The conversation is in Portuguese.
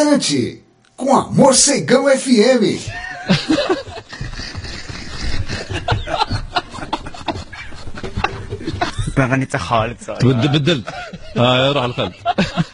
Interessante, com a Morcegão FM. ما غنيت خالد بدلت روح الخلف.